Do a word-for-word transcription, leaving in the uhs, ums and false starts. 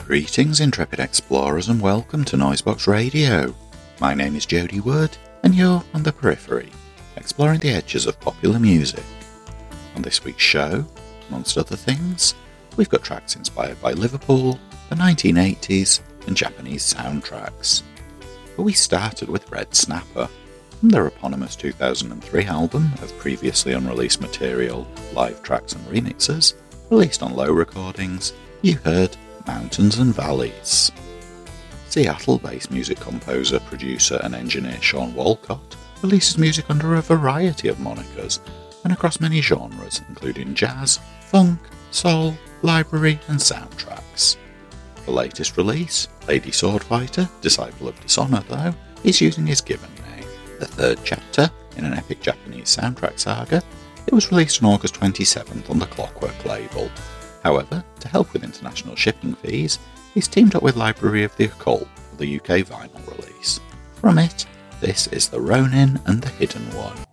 Greetings, intrepid explorers, and welcome to Noisebox Radio. My name is Jody Wood, and you're on the periphery, exploring the edges of popular music. On this week's show, amongst other things, we've got tracks inspired by Liverpool, the nineteen eighties, and Japanese soundtracks. But we started with Red Snapper, from their eponymous two thousand three album of previously unreleased material, live tracks and remixes, released on Low Recordings. You heard Mountains and Valleys. Seattle-based music composer, producer and engineer Sean Walcott releases music under a variety of monikers and across many genres including jazz, funk, soul, library and soundtracks. The latest release, Lady Swordfighter, Disciple of Dishonor though, is using his given name. The third chapter in an epic Japanese soundtrack saga, it was released on August twenty-seventh on the Clockwork label. However, to help with international shipping fees, he's teamed up with Library of the Occult for the U K vinyl release. From it, this is The Ronin and the Hidden One.